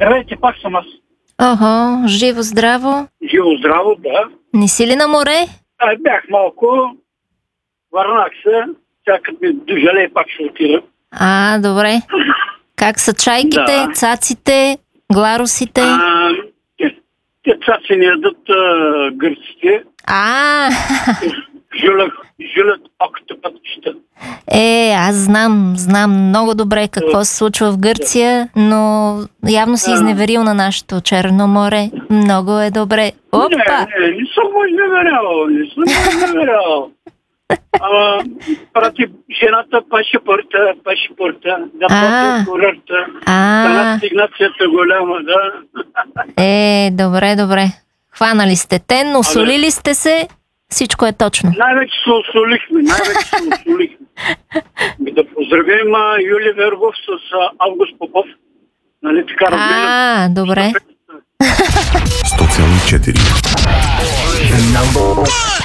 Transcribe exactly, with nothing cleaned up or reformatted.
Здравейте, пак съм аз. Охо, живо, здраво. Живо, здраво, да. Не си ли на море? А, бях малко, върнах се, сега като ми дожалее пак ще отида. А, добре. Как са чайките, Да. цаците, гларусите? А, те, те цаци не ядат а, гърците, А, жилят, жилят окото пътища. е, аз знам, знам много добре какво се случва в Гърция, но явно си А. изневерил на нашето Черно море. Много е добре. Опа! Не, не, не съм го изневерявал, не съм го изневерявал. Ама прати жената пашепорта, пашепорта, да А. плати курорта, да А, настигнацията голяма, да. е, добре, добре. Хванали сте тен, осолили сте се, всичко е точно. Най-вече се осолихме, най-вече се осолихме. Да поздравим а, Юли Вергов с а, Август Попов. Нали така разменят? А, добре. сто цяло и четири